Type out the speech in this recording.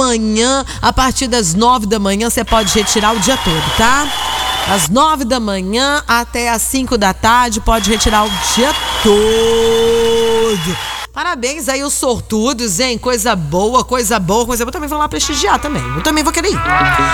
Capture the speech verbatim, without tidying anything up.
amanhã, a partir das nove da manhã, você pode retirar o dia todo, tá? Às nove da manhã até às cinco da tarde, pode retirar o dia todo. Parabéns aí os sortudos, hein? Coisa boa, coisa boa, coisa boa. Eu também vou lá prestigiar também. Eu também vou querer ir.